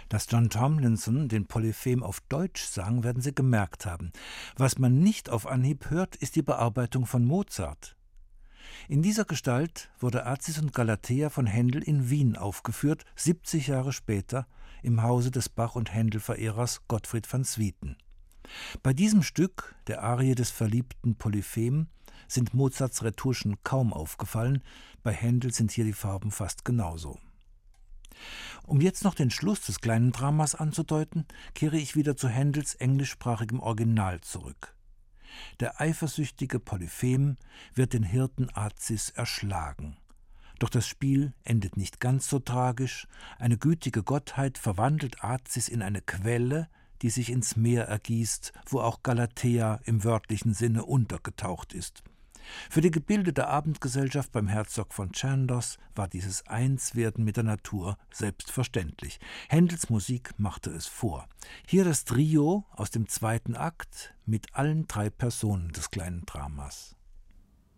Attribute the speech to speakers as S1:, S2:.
S1: Dass John Tomlinson den Polyphem auf Deutsch sang, werden Sie gemerkt haben. Was man nicht auf Anhieb hört, ist die Bearbeitung von Mozart. In dieser Gestalt wurde Azis und Galatea von Händel in Wien aufgeführt, 70 Jahre später, im Hause des Bach- und Händel-Verehrers Gottfried van Swieten. Bei diesem Stück, der Arie des verliebten Polyphem, sind Mozarts Retuschen kaum aufgefallen, bei Händel sind hier die Farben fast genauso. Um jetzt noch den Schluss des kleinen Dramas anzudeuten, kehre ich wieder zu Händels englischsprachigem Original zurück. Der eifersüchtige Polyphem wird den Hirten Azis erschlagen. Doch das Spiel endet nicht ganz so tragisch. Eine gütige Gottheit verwandelt Azis in eine Quelle, die sich ins Meer ergießt, wo auch Galatea im wörtlichen Sinne untergetaucht ist. Für die gebildete Abendgesellschaft beim Herzog von Chandos war dieses Einswerden mit der Natur selbstverständlich. Händels Musik machte es vor. Hier das Trio aus dem zweiten Akt mit allen 3 Personen des kleinen Dramas.